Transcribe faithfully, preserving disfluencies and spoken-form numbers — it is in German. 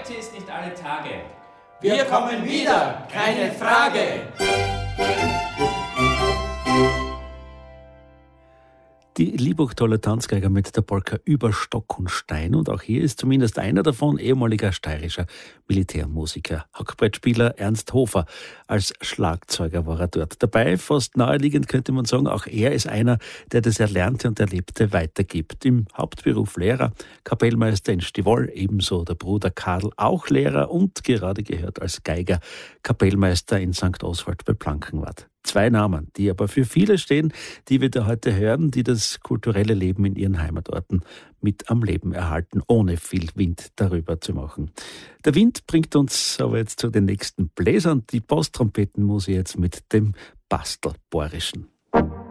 heute ist nicht alle Tage. Wir kommen wieder, keine Frage. Die Liebachtaler Tanzgeiger mit der Polka über Stock und Stein. Und auch hier ist zumindest einer davon ehemaliger steirischer Militärmusiker. Hackbrettspieler Ernst Hofer. Als Schlagzeuger war er dort dabei. Fast naheliegend könnte man sagen, auch er ist einer, der das Erlernte und Erlebte weitergibt. Im Hauptberuf Lehrer, Kapellmeister in Stivol, ebenso der Bruder Karl, auch Lehrer und gerade gehört als Geiger, Kapellmeister in Sankt Oswald bei Plankenwart. Zwei Namen, die aber für viele stehen, die wir da heute hören, die das kulturelle Leben in ihren Heimatorten mit am Leben erhalten, ohne viel Wind darüber zu machen. Der Wind bringt uns aber jetzt zu den nächsten Bläsern. Die Posttrompeten muss ich jetzt mit dem Bastelbohrischen.